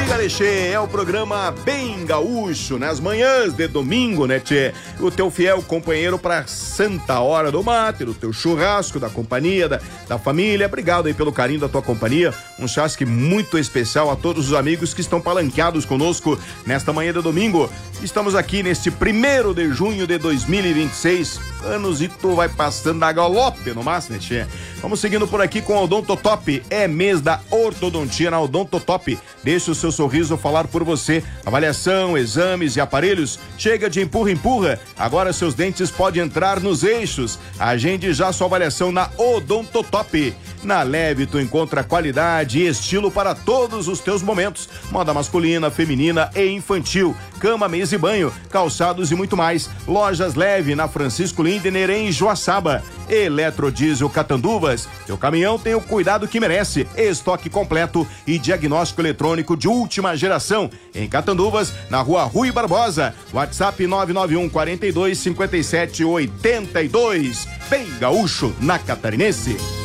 liga, Tchê, é o programa Bem Gaúcho, nas manhãs de domingo, né, tchê? O teu fiel companheiro pra santa hora do mate, do teu churrasco, da companhia, da família. Obrigado aí pelo carinho da tua companhia. Um chasque muito especial a todos os amigos que estão palanqueados conosco nesta manhã de domingo. Estamos aqui neste 1º de junho de 2026. Anozito vai passando na galope no máximo, né, tchê? Vamos seguindo por aqui com o Odontotop. É mês da ortodontia na Odontotop. Deixa o seu sorriso falar por você. Avaliação, exames e aparelhos. Chega de empurra. Agora seus dentes podem entrar nos eixos. Agende já sua avaliação na Odontotop. Na Leve tu encontra qualidade e estilo para todos os teus momentos. Moda masculina, feminina e infantil. Cama, mesa e banho, calçados e muito mais. Lojas Leve na Francisco Lindner em Joaçaba. Eletrodiesel Catanduvas. Teu caminhão tem o cuidado que merece. Estoque completo e diagnóstico eletrônico de última geração. Em Catanduvas, na Rua Rui Barbosa. WhatsApp 991 42 57 82. Bem Gaúcho na Catarinense.